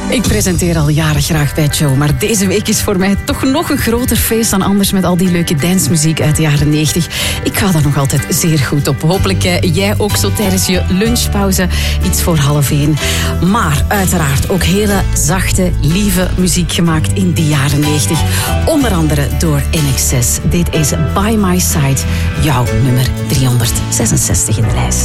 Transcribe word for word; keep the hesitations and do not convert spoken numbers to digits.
Ik presenteer al jaren graag bij Joe, maar deze week is voor mij toch nog een groter feest dan anders met al die leuke dancemuziek uit de jaren negentig. Ik ga daar nog altijd zeer goed op. Hopelijk eh, jij ook zo tijdens je lunchpauze, iets voor half één. Maar uiteraard ook hele zachte, lieve muziek gemaakt in die jaren negentig. Onder andere door N X S. Dit is By My Side, jouw nummer driehonderdzesenzestig in de lijst.